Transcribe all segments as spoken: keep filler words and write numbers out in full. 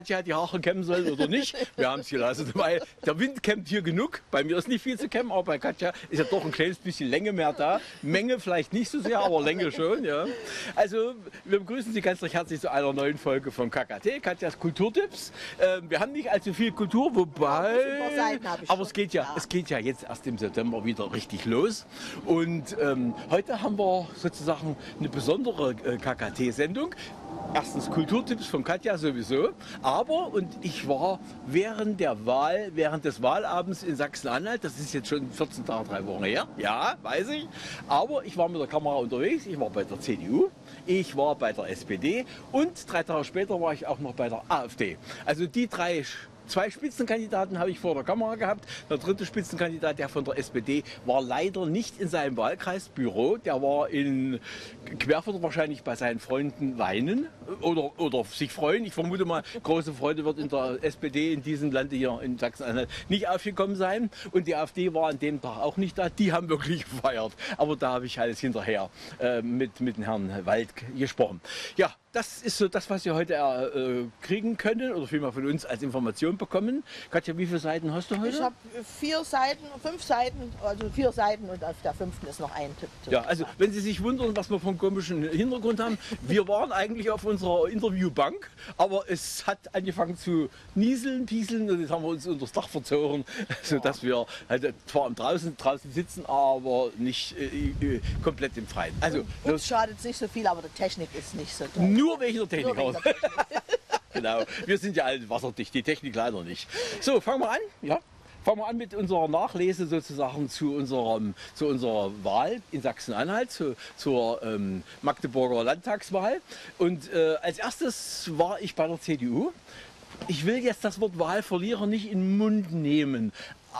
Katja die Haare kämmen soll oder nicht. Wir haben es gelassen, weil der Wind kämmt hier genug. Bei mir ist nicht viel zu kämmen, aber bei Katja ist ja doch ein kleines bisschen Länge mehr da. Menge vielleicht nicht so sehr, aber Länge schon. Ja. Also wir begrüßen Sie ganz recht herzlich zu einer neuen Folge von K K T, Katjas Kulturtipps. Ähm, wir haben nicht allzu viel Kultur, wobei, aber es geht ja, ja, es geht ja jetzt erst im September wieder richtig los. Und ähm, heute haben wir sozusagen eine besondere äh, K K T-Sendung. Erstens Kulturtipps von Katja sowieso, aber, und ich war während der Wahl, während des Wahlabends in Sachsen-Anhalt, das ist jetzt schon vierzehn Tage, drei Wochen her, ja, weiß ich, aber ich war mit der Kamera unterwegs, ich war bei der C D U, ich war bei der S P D und drei Tage später war ich auch noch bei der A f D. Also die drei Zwei Spitzenkandidaten habe ich vor der Kamera gehabt. Der dritte Spitzenkandidat, der von der S P D, war leider nicht in seinem Wahlkreisbüro. Der war in Querfurt wahrscheinlich bei seinen Freunden weinen oder, oder sich freuen. Ich vermute mal, große Freude wird in der S P D in diesem Lande hier in Sachsen-Anhalt nicht aufgekommen sein. Und die A f D war an dem Tag auch nicht da. Die haben wirklich gefeiert. Aber da habe ich alles hinterher äh, mit, mit dem Herrn Wald gesprochen. Ja. Das ist so das, was Sie heute äh, kriegen können oder vielmehr von uns als Information bekommen. Katja, wie viele Seiten hast du heute? Ich habe vier Seiten, fünf Seiten, also vier Seiten und auf der fünften ist noch ein Tipp. Ja, also wenn Sie sich wundern, was wir von komischen Hintergrund haben, wir waren eigentlich auf unserer Interviewbank, aber es hat angefangen zu nieseln, pieseln und jetzt haben wir uns unter das Dach verzogen, sodass wir halt zwar draußen, draußen sitzen, aber nicht äh, komplett im Freien. Also, uns schadet es nicht so viel, aber die Technik ist nicht so toll. Nur wegen der Technik. Nur wegen der Technik. Genau, wir sind ja alle wasserdicht, die Technik leider nicht. So, fangen wir an. Ja. Fangen wir an mit unserer Nachlese sozusagen zu, unserem, zu unserer Wahl in Sachsen-Anhalt, zu, zur ähm, Magdeburger Landtagswahl. Und äh, als erstes war ich bei der C D U. Ich will jetzt das Wort Wahlverlierer nicht in den Mund nehmen.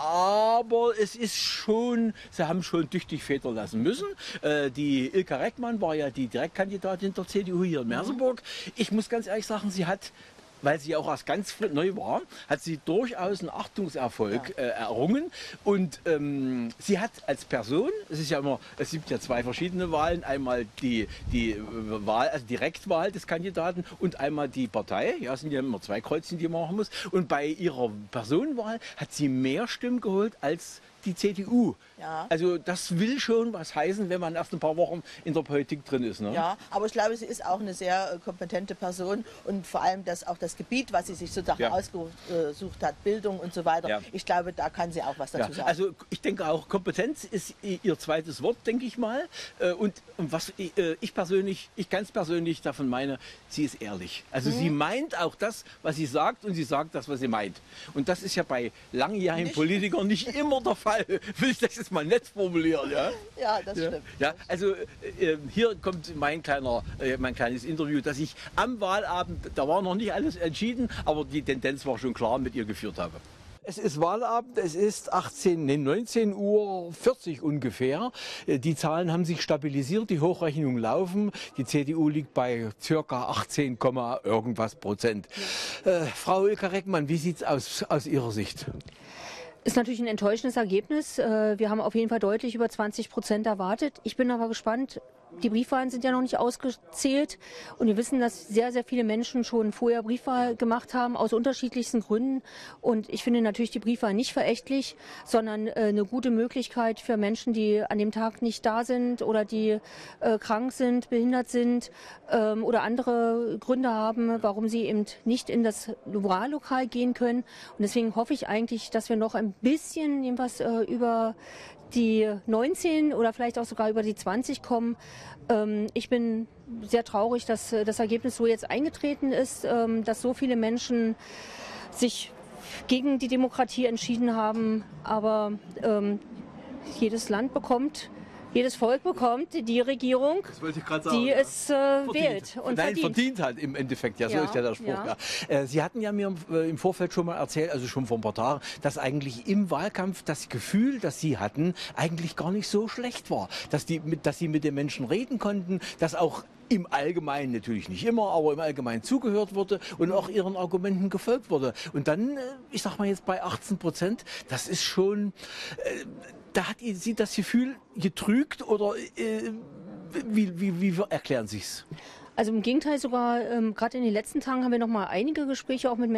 Aber es ist schon, sie haben schon tüchtig federn lassen müssen. Äh, die Ilka Reckmann war ja die Direktkandidatin der C D U hier in Merseburg. Ich muss ganz ehrlich sagen, sie hat, weil sie auch erst ganz neu war, hat sie durchaus einen Achtungserfolg äh, errungen. Und ähm, sie hat als Person, es ist ja immer, es gibt ja zwei verschiedene Wahlen, einmal die, die Wahl, also Direktwahl des Kandidaten und einmal die Partei. Ja, es sind ja immer zwei Kreuzchen, die man machen muss. Und bei ihrer Personenwahl hat sie mehr Stimmen geholt als die C D U. Ja. Also das will schon was heißen, wenn man erst ein paar Wochen in der Politik drin ist. Ne? Ja, aber ich glaube, sie ist auch eine sehr äh, kompetente Person und vor allem das, auch das Gebiet, was sie sich sozusagen ja. ausgesucht hat, Bildung und so weiter. Ja. Ich glaube, da kann sie auch was dazu ja. sagen. Also ich denke auch, Kompetenz ist ihr zweites Wort, denke ich mal. Und, und was ich persönlich, ich ganz persönlich davon meine, sie ist ehrlich. Also mhm. sie meint auch das, was sie sagt und sie sagt das, was sie meint. Und das ist ja bei langjährigen nicht. Politikern nicht immer der Fall. Will ich das jetzt mal nett formulieren, ja? Ja, das ja. stimmt. Ja, also äh, hier kommt mein, kleiner, äh, mein kleines Interview, das ich am Wahlabend, da war noch nicht alles entschieden, aber die Tendenz war schon klar, mit ihr geführt habe. Es ist Wahlabend, es ist achtzehn, nee, neunzehn Uhr vierzig ungefähr. Die Zahlen haben sich stabilisiert, die Hochrechnungen laufen. Die C D U liegt bei circa achtzehn, irgendwas Prozent. Äh, Frau Ilka Reckmann, wie sieht es aus, aus Ihrer Sicht? Ist natürlich ein enttäuschendes Ergebnis. Wir haben auf jeden Fall deutlich über zwanzig Prozent erwartet. Ich bin aber gespannt. Die Briefwahlen sind ja noch nicht ausgezählt und wir wissen, dass sehr, sehr viele Menschen schon vorher Briefwahl gemacht haben, aus unterschiedlichsten Gründen. Und ich finde natürlich die Briefwahl nicht verächtlich, sondern eine gute Möglichkeit für Menschen, die an dem Tag nicht da sind oder die äh, krank sind, behindert sind ähm, oder andere Gründe haben, warum sie eben nicht in das Wahllokal gehen können. Und deswegen hoffe ich eigentlich, dass wir noch ein bisschen jedenfalls äh, über die neunzehn oder vielleicht auch sogar über die zwanzig kommen. Ähm, ich bin sehr traurig, dass das Ergebnis so jetzt eingetreten ist, ähm, dass so viele Menschen sich gegen die Demokratie entschieden haben. Aber ähm, jedes Land bekommt, jedes Volk bekommt die Regierung, das wollte ich gerade sagen, die ja. es äh, wählt. Und Nein, verdient. verdient hat im Endeffekt, ja, so ja, ist ja der Spruch. ja. Ja. Äh, Sie hatten ja mir im Vorfeld schon mal erzählt, also schon vor ein paar Tagen, dass eigentlich im Wahlkampf das Gefühl, das Sie hatten, eigentlich gar nicht so schlecht war. Dass, die, dass Sie mit den Menschen reden konnten, dass auch im Allgemeinen, natürlich nicht immer, aber im Allgemeinen zugehört wurde und auch Ihren Argumenten gefolgt wurde. Und dann, ich sag mal jetzt bei achtzehn Prozent, das ist schon, äh, da hat Sie das Gefühl getrügt oder äh, wie, wie, wie erklären Sie es? Also im Gegenteil sogar, ähm, gerade in den letzten Tagen haben wir noch mal einige Gespräche auch mit